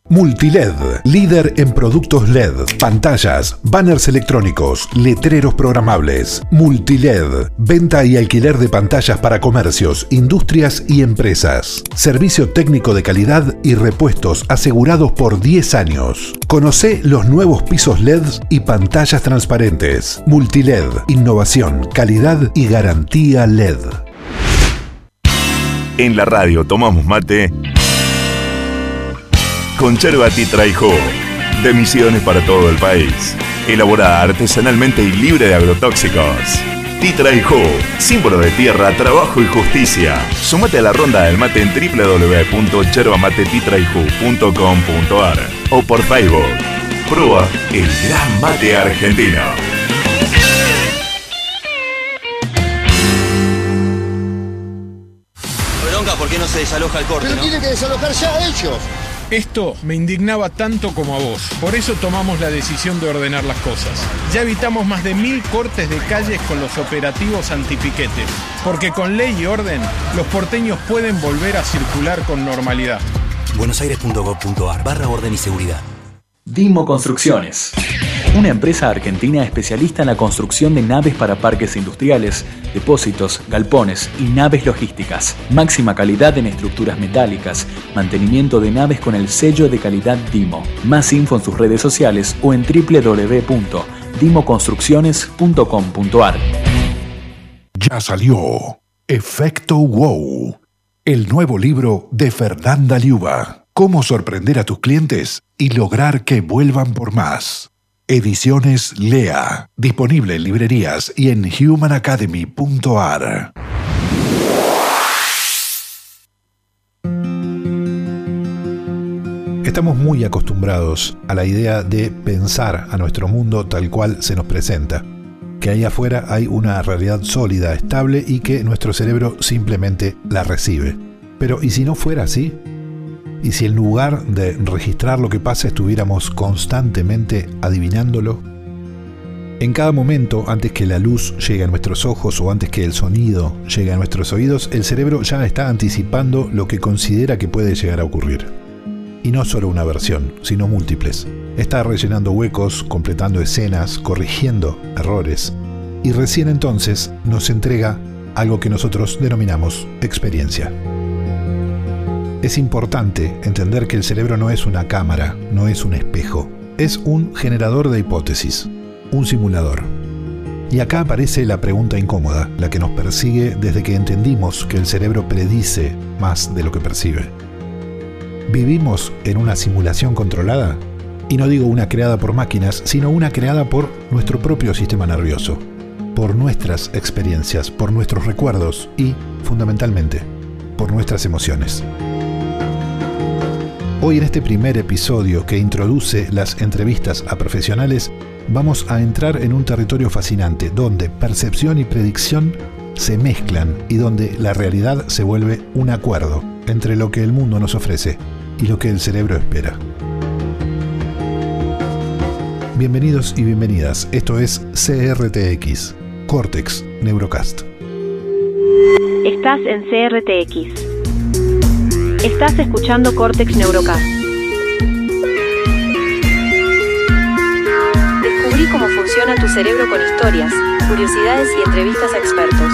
Multiled, líder en productos LED, pantallas, banners electrónicos, letreros programables. Multiled, venta y alquiler de pantallas para comercios, industrias y empresas. Servicio técnico de calidad y repuestos asegurados por 10 años. Conocé los nuevos pisos LED y pantallas transparentes. Multiled, innovación, calidad y garantía LED. En la radio tomamos mate con yerba Titra y Jugo, de Misiones para todo el país. Elaborada artesanalmente y libre de agrotóxicos. Titra y Jugo, símbolo de tierra, trabajo y justicia. Sumate a la ronda del mate en www.yerbamateTitrayju.com.ar o por Facebook. Prueba el gran mate argentino. Bronca, ¿por qué no se desaloja el corte? Pero ¿no? tienen que desalojar ya ellos. Esto me indignaba tanto como a vos. Por eso tomamos la decisión de ordenar las cosas. Ya evitamos más de 1000 cortes de calles con los operativos antipiquetes. Porque con ley y orden, los porteños pueden volver a circular con normalidad. buenosaires.gov.ar/orden y seguridad. Dimo Construcciones, una empresa argentina especialista en la construcción de naves para parques industriales, depósitos, galpones y naves logísticas. Máxima calidad en estructuras metálicas, mantenimiento de naves con el sello de calidad Dimo. Más info en sus redes sociales o en www.dimoconstrucciones.com.ar. Ya salió Efecto Wow, el nuevo libro de Fernanda Liuba. Cómo sorprender a tus clientes y lograr que vuelvan por más. Ediciones Lea. Disponible en librerías y en humanacademy.ar. Estamos muy acostumbrados a la idea de pensar a nuestro mundo tal cual se nos presenta. Que ahí afuera hay una realidad sólida, estable y que nuestro cerebro simplemente la recibe. Pero ¿y si no fuera así? ¿Y si en lugar de registrar lo que pasa estuviéramos constantemente adivinándolo? En cada momento, antes que la luz llegue a nuestros ojos o antes que el sonido llegue a nuestros oídos, el cerebro ya está anticipando lo que considera que puede llegar a ocurrir. Y no solo una versión, sino múltiples. Está rellenando huecos, completando escenas, corrigiendo errores. Y recién entonces nos entrega algo que nosotros denominamos experiencia. Es importante entender que el cerebro no es una cámara, no es un espejo. Es un generador de hipótesis, un simulador. Y acá aparece la pregunta incómoda, la que nos persigue desde que entendimos que el cerebro predice más de lo que percibe. ¿Vivimos en una simulación controlada? Y no digo una creada por máquinas, sino una creada por nuestro propio sistema nervioso, por nuestras experiencias, por nuestros recuerdos y, fundamentalmente, por nuestras emociones. Hoy en este primer episodio que introduce las entrevistas a profesionales, vamos a entrar en un territorio fascinante donde percepción y predicción se mezclan y donde la realidad se vuelve un acuerdo entre lo que el mundo nos ofrece y lo que el cerebro espera. Bienvenidos y bienvenidas, esto es CRTX, Cortex Neurocast. Estás en CRTX. Estás escuchando Cortex Neurocast. Descubrí cómo funciona tu cerebro con historias, curiosidades y entrevistas a expertos.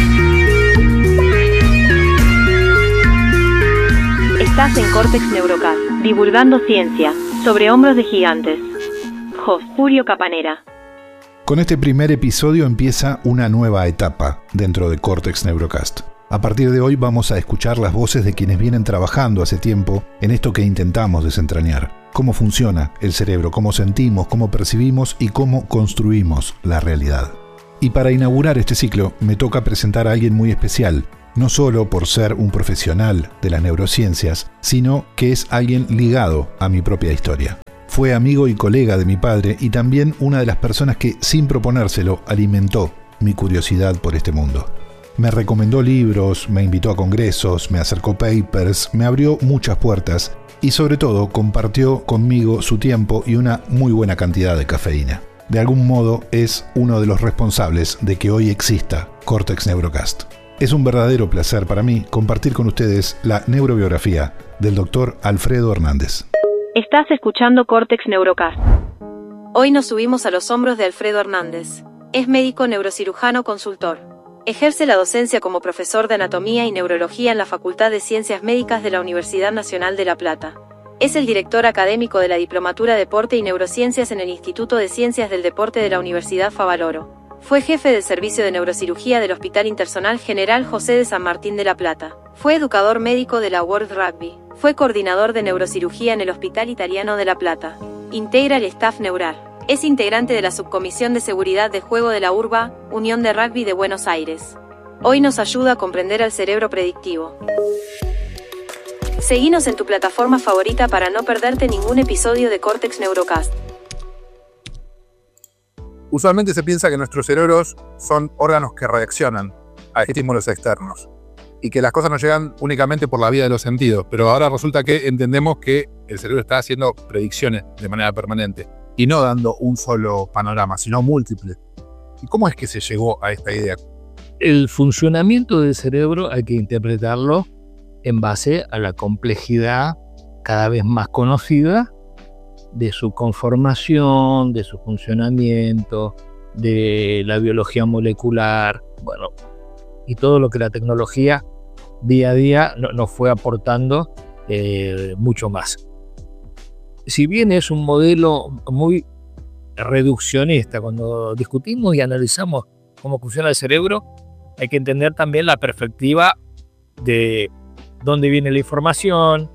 Estás en Cortex Neurocast, divulgando ciencia, sobre hombros de gigantes. Host Julio Capanera. Con este primer episodio empieza una nueva etapa dentro de Cortex Neurocast. A partir de hoy vamos a escuchar las voces de quienes vienen trabajando hace tiempo en esto que intentamos desentrañar. Cómo funciona el cerebro, cómo sentimos, cómo percibimos y cómo construimos la realidad. Y para inaugurar este ciclo me toca presentar a alguien muy especial, no solo por ser un profesional de las neurociencias, sino que es alguien ligado a mi propia historia. Fue amigo y colega de mi padre y también una de las personas que, sin proponérselo, alimentó mi curiosidad por este mundo. Me recomendó libros, me invitó a congresos, me acercó papers, me abrió muchas puertas y sobre todo compartió conmigo su tiempo y una muy buena cantidad de cafeína. De algún modo es uno de los responsables de que hoy exista Cortex Neurocast. Es un verdadero placer para mí compartir con ustedes la neurobiografía del Dr. Alfredo Hernández. Estás escuchando Córtex Neurocast. Hoy nos subimos a los hombros de Alfredo Hernández. Es médico neurocirujano consultor. Ejerce la docencia como profesor de anatomía y neurología en la Facultad de Ciencias Médicas de la Universidad Nacional de La Plata. Es el director académico de la Diplomatura Deporte y Neurociencias en el Instituto de Ciencias del Deporte de la Universidad Favaloro. Fue jefe del Servicio de Neurocirugía del Hospital Internacional General José de San Martín de La Plata. Fue educador médico de la World Rugby. Fue coordinador de neurocirugía en el Hospital Italiano de La Plata. Integra el staff neural. Es integrante de la Subcomisión de Seguridad de Juego de la URBA, Unión de Rugby de Buenos Aires. Hoy nos ayuda a comprender al cerebro predictivo. Seguinos en tu plataforma favorita para no perderte ningún episodio de Córtex Neurocast. Usualmente se piensa que nuestros cerebros son órganos que reaccionan a estímulos externos y que las cosas nos llegan únicamente por la vía de los sentidos, pero ahora resulta que entendemos que el cerebro está haciendo predicciones de manera permanente y no dando un solo panorama, sino múltiples. ¿Y cómo es que se llegó a esta idea? El funcionamiento del cerebro hay que interpretarlo en base a la complejidad cada vez más conocida de su conformación, de su funcionamiento, de la biología molecular, bueno, y todo lo que la tecnología día a día nos fue aportando mucho más. Si bien es un modelo muy reduccionista, cuando discutimos y analizamos cómo funciona el cerebro, hay que entender también la perspectiva de dónde viene la información,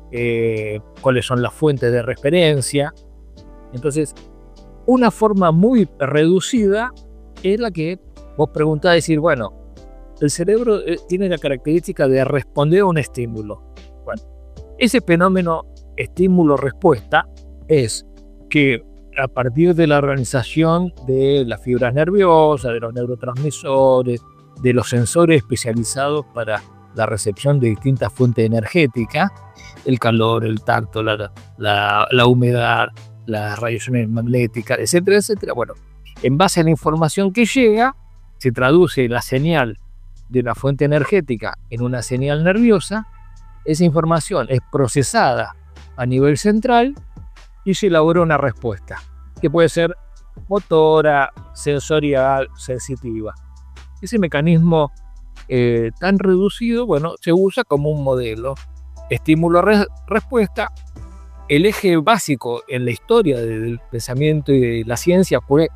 cuáles son las fuentes de referencia. Entonces, una forma muy reducida es la que vos preguntás, decir, bueno, el cerebro tiene la característica de responder a un estímulo. Bueno, ese fenómeno estímulo-respuesta es que a partir de la organización de las fibras nerviosas, de los neurotransmisores, de los sensores especializados para la recepción de distintas fuentes energéticas, el calor, el tacto, la humedad, las radiaciones magnéticas, etcétera, etcétera. Bueno, en base a la información que llega, se traduce la señal de una fuente energética en una señal nerviosa. Esa información es procesada a nivel central y se elabora una respuesta, que puede ser motora, sensorial, sensitiva. Ese mecanismo tan reducido, bueno, se usa como un modelo. Estímulo-respuesta. El eje básico en la historia del pensamiento y de la ciencia fue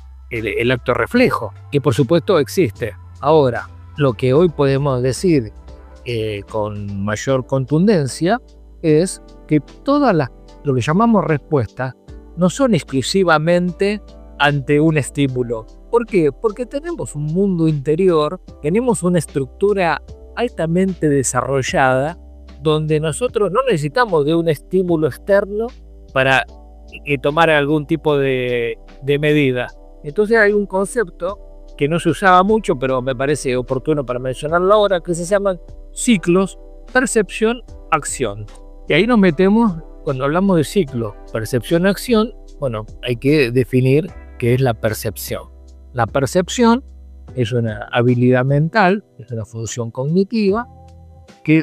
el acto reflejo, que por supuesto existe. Ahora, lo que hoy podemos decir con mayor contundencia es que todas lo que llamamos respuestas no son exclusivamente ante un estímulo. ¿Por qué? Porque tenemos un mundo interior, tenemos una estructura altamente desarrollada donde nosotros no necesitamos de un estímulo externo para tomar algún tipo de medida. Entonces hay un concepto que no se usaba mucho, pero me parece oportuno para mencionarlo ahora, que se llaman ciclos, percepción, acción. Y ahí nos metemos, cuando hablamos de ciclo, percepción, acción, bueno, hay que definir qué es la percepción. La percepción es una habilidad mental, es una función cognitiva, que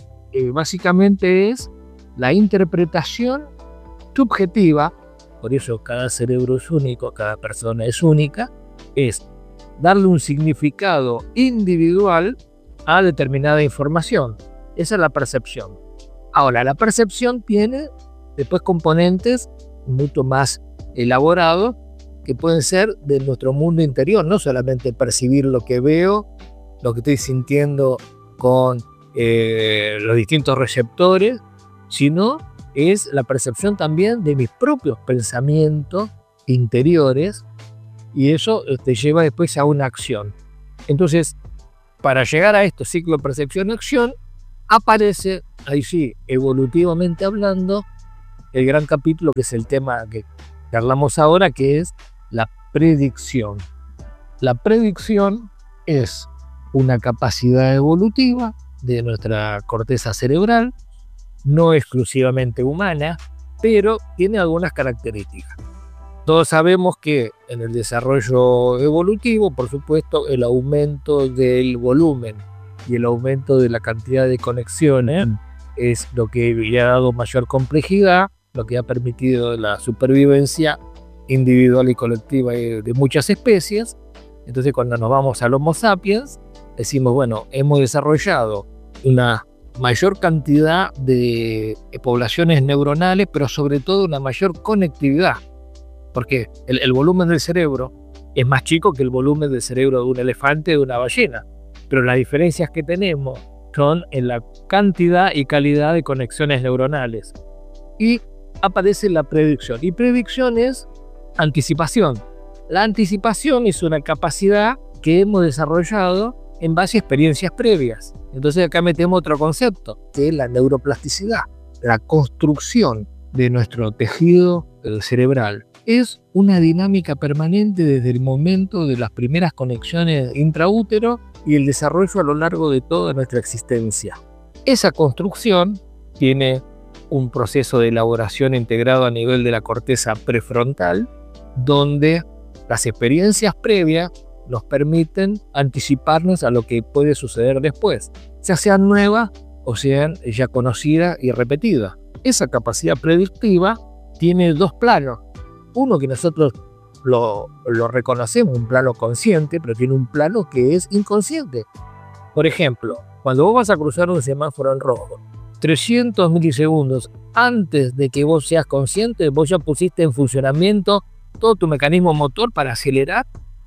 básicamente es la interpretación subjetiva, por eso cada cerebro es único, cada persona es única, es darle un significado individual a determinada información. Esa es la percepción. Ahora, la percepción tiene después componentes mucho más elaborados que pueden ser de nuestro mundo interior, no solamente percibir lo que veo, lo que estoy sintiendo con los distintos receptores, sino es la percepción también de mis propios pensamientos interiores, y eso te lleva después a una acción. Entonces, para llegar a esto, ciclo percepción-acción, aparece, ahí sí, evolutivamente hablando, el gran capítulo que es el tema que hablamos ahora, que es la predicción. La predicción es una capacidad evolutiva de nuestra corteza cerebral, no exclusivamente humana, pero tiene algunas características. Todos sabemos que en el desarrollo evolutivo, por supuesto, el aumento del volumen y el aumento de la cantidad de conexiones es lo que le ha dado mayor complejidad lo que ha permitido la supervivencia individual y colectiva de muchas especies. Entonces, cuando nos vamos al Homo sapiens, decimos, bueno, hemos desarrollado una mayor cantidad de poblaciones neuronales, pero sobre todo una mayor conectividad, porque el volumen del cerebro es más chico que el volumen del cerebro de un elefante, de una ballena, pero las diferencias que tenemos son en la cantidad y calidad de conexiones neuronales. Y aparece la predicción, y predicción es anticipación. La anticipación es una capacidad que hemos desarrollado en base a experiencias previas. Entonces acá metemos otro concepto, que es la neuroplasticidad. La construcción de nuestro tejido cerebral es una dinámica permanente desde el momento de las primeras conexiones intraútero y el desarrollo a lo largo de toda nuestra existencia. Esa construcción tiene un proceso de elaboración integrado a nivel de la corteza prefrontal, donde las experiencias previas nos permiten anticiparnos a lo que puede suceder después, ya sean nuevas o sean ya conocidas y repetidas. Esa capacidad predictiva tiene dos planos. Uno que nosotros lo reconocemos, un plano consciente, pero tiene un plano que es inconsciente. Por ejemplo, cuando vos vas a cruzar un semáforo en rojo, 300 milisegundos antes de que vos seas consciente, vos ya pusiste en funcionamiento todo tu mecanismo motor para acelerar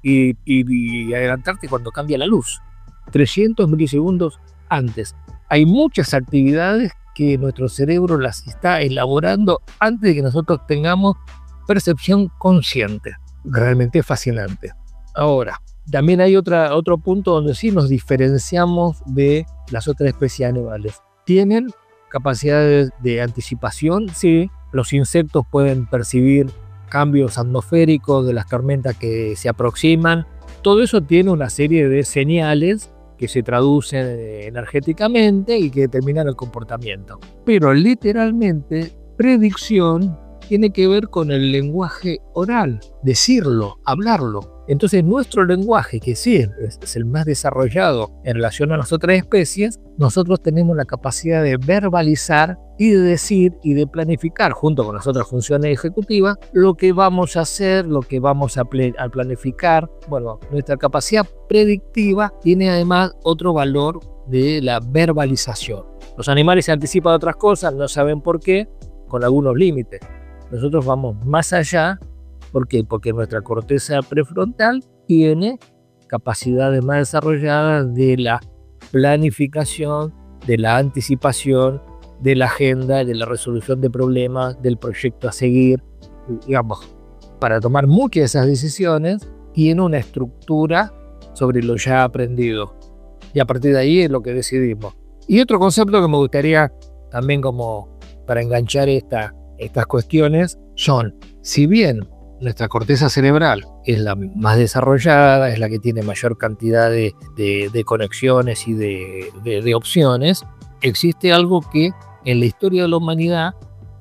y adelantarte cuando cambia la luz. 300 milisegundos antes. Hay muchas actividades que nuestro cerebro las está elaborando antes de que nosotros tengamos percepción consciente. Realmente es fascinante. Ahora, también hay otro punto donde sí nos diferenciamos de las otras especies animales. Tienen capacidades de anticipación, sí. Los insectos pueden percibir cambios atmosféricos de las tormentas que se aproximan. Todo eso tiene una serie de señales que se traducen energéticamente y que determinan el comportamiento. Pero literalmente, predicción tiene que ver con el lenguaje oral, decirlo, hablarlo. Entonces nuestro lenguaje, que sí es el más desarrollado en relación a las otras especies, nosotros tenemos la capacidad de verbalizar y de decir y de planificar, junto con las otras funciones ejecutivas, lo que vamos a hacer, lo que vamos a planificar. Bueno, nuestra capacidad predictiva tiene además otro valor de la verbalización. Los animales se anticipan a otras cosas, no saben por qué, con algunos límites. Nosotros vamos más allá. ¿Por qué? Porque nuestra corteza prefrontal tiene capacidades más desarrolladas de la planificación, de la anticipación, de la agenda, de la resolución de problemas, del proyecto a seguir. Digamos, para tomar muchas de esas decisiones, tiene una estructura sobre lo ya aprendido. Y a partir de ahí es lo que decidimos. Y otro concepto que me gustaría también como para enganchar estas cuestiones son, si bien nuestra corteza cerebral es la más desarrollada, es la que tiene mayor cantidad de conexiones y de opciones, existe algo que en la historia de la humanidad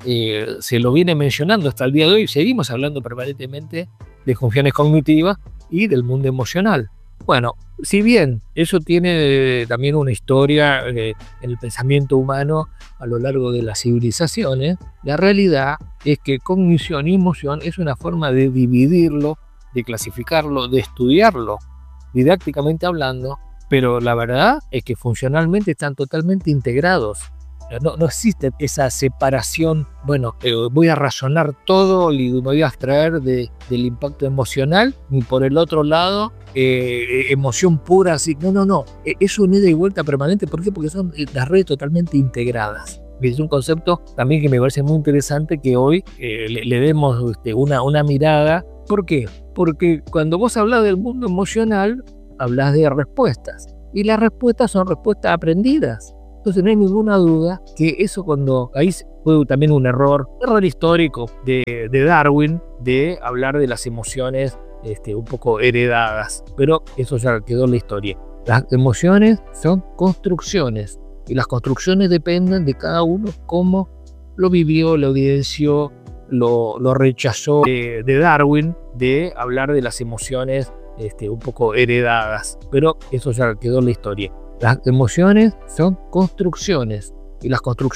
se lo viene mencionando hasta el día de hoy. Seguimos hablando permanentemente de funciones cognitivas y del mundo emocional. Bueno, si bien eso tiene también una historia en el pensamiento humano a lo largo de las civilizaciones, la realidad es que cognición y emoción es una forma de dividirlo, de clasificarlo, de estudiarlo, didácticamente hablando, pero la verdad es que funcionalmente están totalmente integrados. No existe esa separación, bueno, voy a razonar todo y me voy a abstraer del impacto emocional, ni por el otro lado, emoción pura, así. No. Es un ida y vuelta permanente. ¿Por qué? Porque son las redes totalmente integradas. Es un concepto también que me parece muy interesante que hoy le demos una mirada. ¿Por qué? Porque cuando vos hablas del mundo emocional, hablas de respuestas. Y las respuestas son respuestas aprendidas. Entonces no hay ninguna duda que eso ahí fue también un error histórico de Darwin de hablar de las emociones un poco heredadas, pero eso ya quedó en la historia. Las emociones son construcciones y las construcciones dependen de cada uno cómo lo vivió, lo evidenció, lo rechazó de Darwin de hablar de las emociones un poco heredadas, pero eso ya quedó en la historia. Las emociones son construcciones y las construcciones